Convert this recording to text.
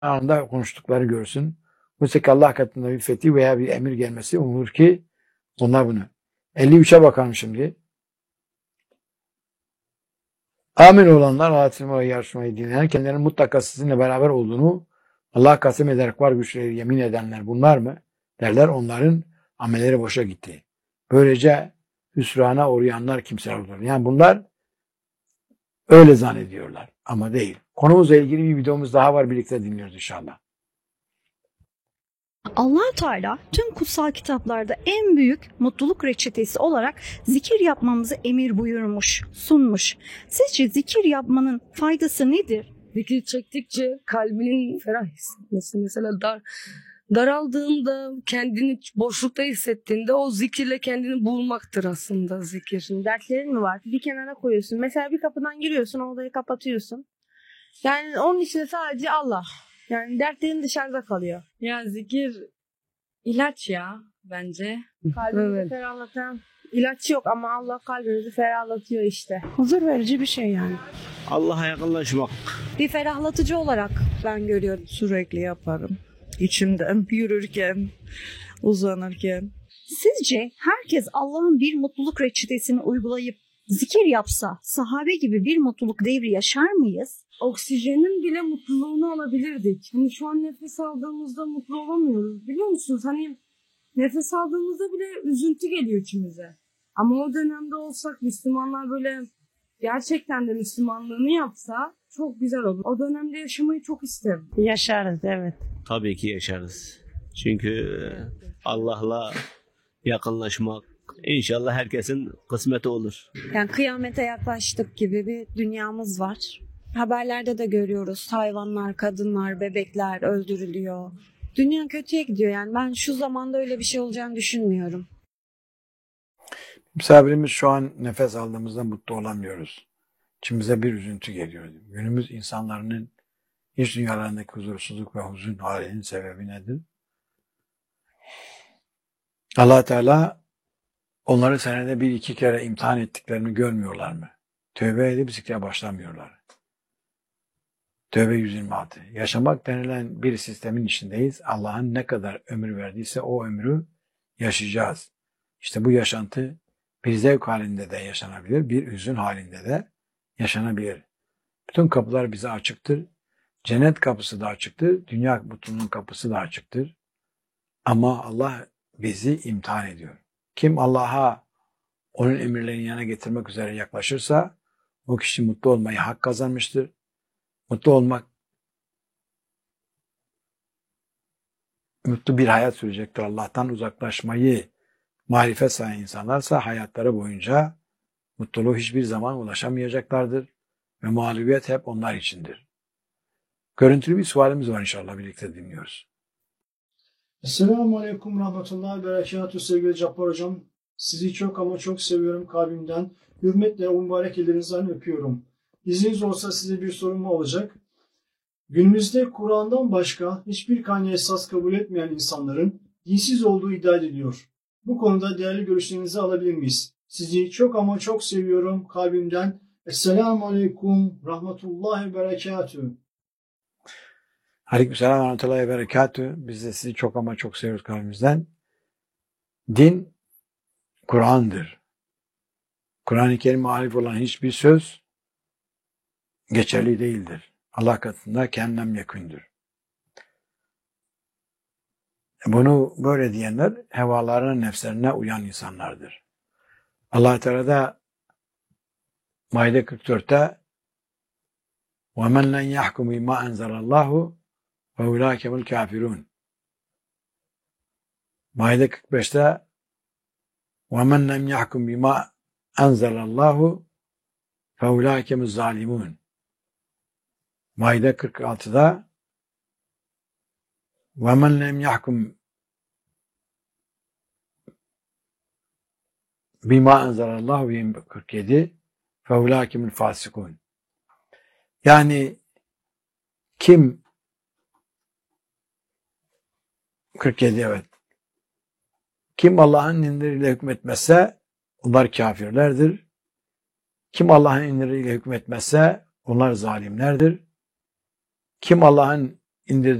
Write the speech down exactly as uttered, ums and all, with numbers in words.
anında konuştukları görsün. Oysa ki Allah katında bir fetih veya bir emir gelmesi umulur ki onlar bunu. elli üçe bakalım şimdi. Amin olanlar hayatını yarışmayı dinleyen, kendilerinin mutlaka sizinle beraber olduğunu Allah kasem ederek var güçleri yemin edenler bunlar mı? Derler, onların amelleri boşa gitti. Böylece hüsrana uğrayanlar kimseler olur. Yani bunlar öyle zannediyorlar ama değil. Konumuzla ilgili bir videomuz daha var, birlikte dinliyoruz inşallah. Allah Teala tüm kutsal kitaplarda en büyük mutluluk reçetesi olarak zikir yapmamızı emir buyurmuş, sunmuş. Sizce zikir yapmanın faydası nedir? Zikir çektikçe kalbinin ferah hissetmesi. Mesela dar, daraldığında, kendini boşlukta hissettiğinde o zikirle kendini bulmaktır aslında zikir. Şimdi dertlerin mi var? Bir kenara koyuyorsun. Mesela bir kapıdan giriyorsun, odayı kapatıyorsun. Yani onun içinde sadece Allah. Yani dertlerin dışarıda kalıyor. Ya zikir ilaç ya bence. Kalbimizi Evet. ferahlatan ilaç yok ama Allah kalbimizi ferahlatıyor işte. Huzur verici bir şey yani. Allah'a yakınlaşmak. Bir ferahlatıcı olarak ben görüyorum. Sürekli yaparım. İçimden yürürken, uzanırken. Sizce herkes Allah'ın bir mutluluk reçetesini uygulayıp zikir yapsa sahabe gibi bir mutluluk devri yaşar mıyız? Oksijenin bile mutluluğunu alabilirdik. Hani şu an nefes aldığımızda mutlu olamıyoruz. Biliyor musunuz? Hani nefes aldığımızda bile üzüntü geliyor içimize. Ama o dönemde olsak, Müslümanlar böyle gerçekten de Müslümanlığını yapsa çok güzel olur. O dönemde yaşamayı çok isterim. Yaşarız, evet. Tabii ki yaşarız. Çünkü Allah'la yakınlaşmak inşallah herkesin kısmeti olur. Yani kıyamete yaklaştık gibi bir dünyamız var. Haberlerde de görüyoruz, hayvanlar, kadınlar, bebekler öldürülüyor. Dünya kötüye gidiyor, yani ben şu zamanda öyle bir şey olacağını düşünmüyorum. Misafirimiz şu an nefes aldığımızda mutlu olamıyoruz. İçimize bir üzüntü geliyor. Günümüz insanların iç dünyalarındaki huzursuzluk ve huzun halinin sebebi nedir? Allah Teala onları senede bir iki kere imtihan ettiklerini görmüyorlar mı? Tövbe edip zikre başlamıyorlar. Tövbe yüz yirmi altı. Yaşamak denilen bir sistemin içindeyiz. Allah'ın ne kadar ömür verdiyse o ömrü yaşayacağız. İşte bu yaşantı bir zevk halinde de yaşanabilir, bir hüzün halinde de yaşanabilir. Bütün kapılar bize açıktır. Cennet kapısı da açıktır, dünya mutluluğunun kapısı da açıktır. Ama Allah bizi imtihan ediyor. Kim Allah'a onun emirlerini yerine getirmek üzere yaklaşırsa o kişi mutlu olmayı hak kazanmıştır. Mutlu olmak, mutlu bir hayat sürecektir. Allah'tan uzaklaşmayı marifet sayan insanlarsa hayatları boyunca mutluluğu hiçbir zaman ulaşamayacaklardır ve mağlubiyet hep onlar içindir. Görüntülü bir sualimiz var, inşallah birlikte dinliyoruz. Esselamu Aleyküm Rahmetullahi Berekatuhu sevgili Cabbar Hocam. Sizi çok ama çok seviyorum kalbimden. Hürmetle o mübarek ellerinizden öpüyorum. İzniniz olsa size bir sorum olacak. Günümüzde Kur'an'dan başka hiçbir kaynağı esas kabul etmeyen insanların dinsiz olduğu iddia ediliyor. Bu konuda değerli görüşlerinizi alabilir miyiz? Sizi çok ama çok seviyorum kalbimden. Esselamu Aleyküm Rahmetullahi Berekatuhu. Aleykümselam ve rahmetullahi ve berekatühü. Biz de sizi çok ama çok seviyoruz kalbimizden. Din Kur'an'dır. Kur'an-ı Kerim'e muhalif olan hiçbir söz geçerli değildir. Allah katında kendem yakündür. Bunu böyle diyenler hevalarına, nefslerine uyan insanlardır. Allah Teala da Maide kırk dörtte وَمَنْ لَنْ يَحْكُمِ مَا أَنْزَلَ اللّٰهُ وَاُولَٰئِكَ هُمُ الْكَافِرُونَ. Maide kırk beşte وَمَنْ لَمْ يَحْكُمْ بِمَا أَنْزَلَ اللّٰهُ فَاُولَٰئِكَ هُمُ الظَّالِمُونَ. Maide kırk altıda وَمَنْ لَمْ يَحْكُمْ بِمَا أَنْزَلَ اللّٰهُ kırk yedi فَاُولَٰئِكَ هُمُ الْفَاسِقُونَ. Yani kim kırk yedi evet. Kim Allah'ın indirdiğiyle hükmetmezse onlar kafirlerdir. Kim Allah'ın indirdiğiyle hükmetmezse onlar zalimlerdir. Kim Allah'ın indirdi.